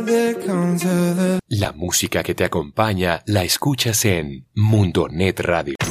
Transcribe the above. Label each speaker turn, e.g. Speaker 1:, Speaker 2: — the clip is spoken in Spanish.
Speaker 1: La música que te acompaña la escuchas en Mundonet Radio.